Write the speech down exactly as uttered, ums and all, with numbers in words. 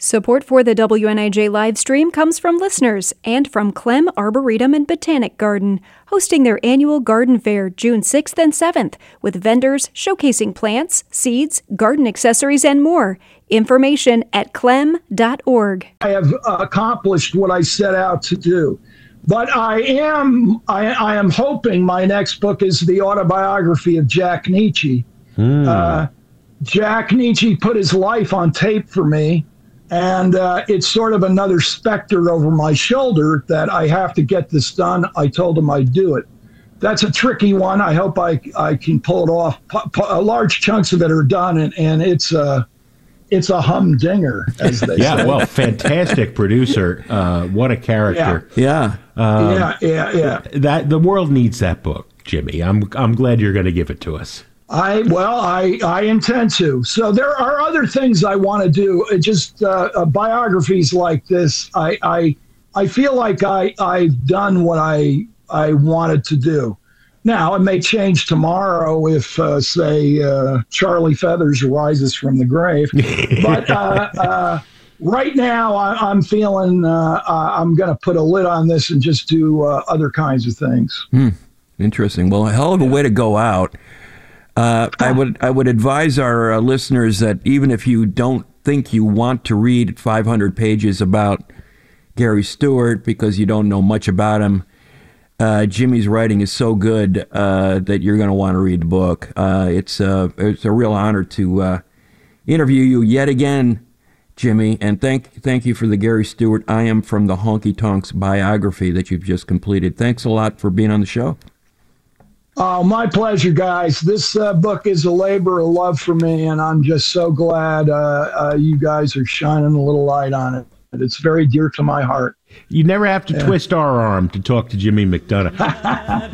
Support for the W N I J live stream comes from listeners and from Clem Arboretum and Botanic Garden, hosting their annual garden fair June sixth and seventh, with vendors showcasing plants, seeds, garden accessories, and more. Information at clem dot org. I have accomplished what I set out to do, but I am I, I am hoping my next book is the autobiography of Jack Nietzsche. Hmm. Uh, Jack Nietzsche put his life on tape for me. And uh, it's sort of another specter over my shoulder that I have to get this done. I told him I'd do it. That's a tricky one. I hope I I can pull it off. P- p- large chunks of it are done, and, and it's a it's a humdinger, as they yeah, say. Yeah, well, fantastic producer. Uh, what a character. Yeah, yeah, um, yeah, yeah, yeah. That the world needs that book, Jimmy. I'm I'm glad you're going to give it to us. I well, I, I intend to. So there are other things I want to do. It just uh, uh, biographies like this. I, I I feel like I I've done what I I wanted to do. Now it may change tomorrow if uh, say uh, Charlie Feathers rises from the grave. But uh, uh, right now I, I'm feeling uh, I'm going to put a lid on this and just do uh, other kinds of things. Hmm. Interesting. Well, a hell of a way to go out. Uh, I would I would advise our uh, listeners that even if you don't think you want to read five hundred pages about Gary Stewart because you don't know much about him, uh, Jimmy's writing is so good uh, that you're going to want to read the book. Uh, it's, uh, it's a real honor to uh, interview you yet again, Jimmy, and thank thank you for the Gary Stewart I Am From the Honky Tonks biography that you've just completed. Thanks a lot for being on the show. Oh, my pleasure, guys. This uh, book is a labor of love for me, and I'm just so glad uh, uh, you guys are shining a little light on it. It's very dear to my heart. You never have to yeah. twist our arm to talk to Jimmy McDonough.